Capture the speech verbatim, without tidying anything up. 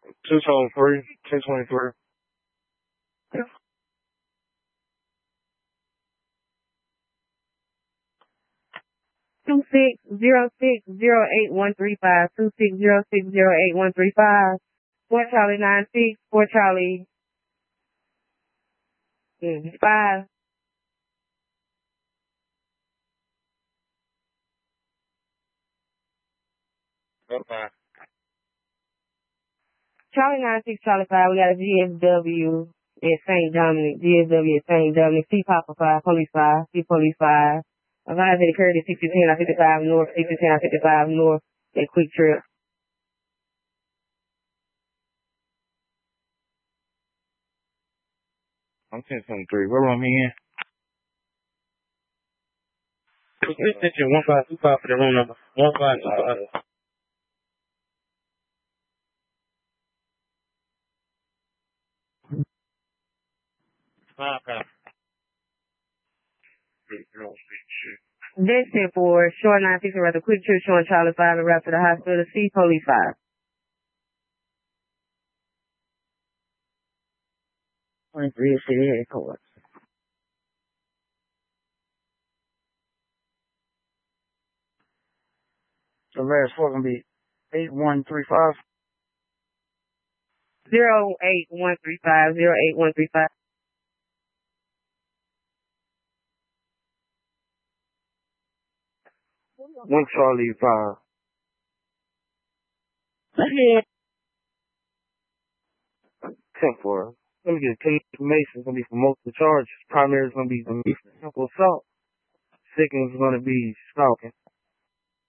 two twenty-three, two twenty-three. Two six zero six zero eight one three five. Two six zero six zero eight one three five. Four Charlie nine six. Four Charlie mm, five. Okay. Charlie nine six Charlie five. We got a G S W at Saint Dominic. G S W at Saint Dominic. C Papa five. Police five. C Police five. Advise at Curtis sixty ten I fifty-five North. sixty ten I fifty-five North. At Quick Trip. I'm ten twenty-three. Where am I in? Extension one five two five for the room number. One five two five. Okay. Destin for Short nine six or rather Quick Trip showing Charlie five and route to the hospital. C Police five. twenty-three City Headquarters. So last four gonna be eight one three five. Zero eight one three five. Zero eight one three five. One Charlie five. Ten four. Let me get ten information. It's gonna be for multiple charges. Primary is gonna be for simple assault. Second is gonna be stalking.